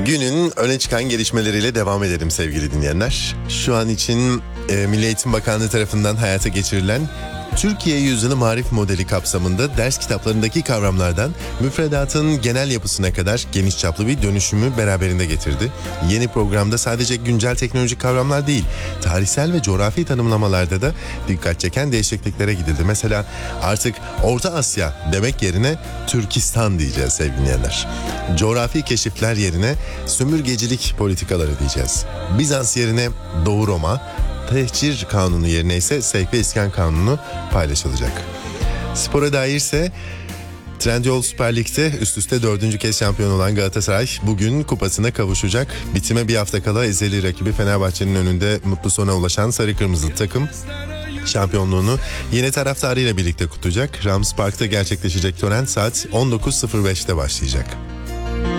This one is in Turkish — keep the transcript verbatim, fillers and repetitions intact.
Günün öne çıkan gelişmeleriyle devam edelim sevgili dinleyenler. Şu an için e, Milli Eğitim Bakanlığı tarafından hayata geçirilen Türkiye Yüzyılı Marif Modeli kapsamında ders kitaplarındaki kavramlardan müfredatın genel yapısına kadar geniş çaplı bir dönüşümü beraberinde getirdi. Yeni programda sadece güncel teknolojik kavramlar değil, tarihsel ve coğrafi tanımlamalarda da dikkat çeken değişikliklere gidildi. Mesela artık Orta Asya demek yerine Türkistan diyeceğiz sevgili dinleyenler. Coğrafi keşifler yerine sömürgecilik politikaları diyeceğiz. Bizans yerine Doğu Roma, Tehcir Kanunu yerine ise Sevk ve İskan Kanunu paylaşılacak. Spora dairse Trendyol Süper Lig'de üst üste dördüncü kez şampiyon olan Galatasaray bugün kupasına kavuşacak. Bitime bir hafta kala ezeli rakibi Fenerbahçe'nin önünde mutlu sona ulaşan sarı kırmızı takım şampiyonluğunu yeni taraftarıyla birlikte kutlayacak. Rams Park'ta gerçekleşecek tören saat on dokuz sıfır beşte başlayacak.